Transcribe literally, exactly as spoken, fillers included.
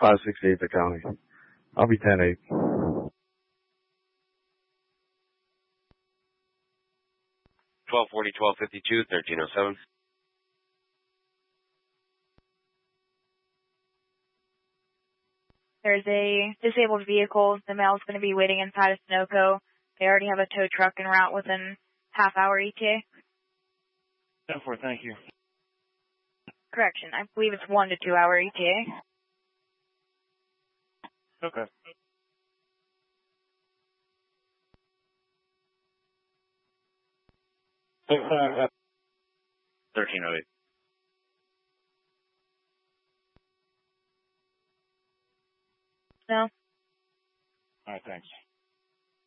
five sixty-eight the county. I'll be ten eight. twelve forty, twelve fifty-two, thirteen oh seven. There's a disabled vehicle. The male's going to be waiting inside of Sunoco. They already have a tow truck en route within half hour E T A. ten four, thank you. Correction, I believe it's one to two hour E T A. Okay. thirteen oh eight. No. All right, thanks.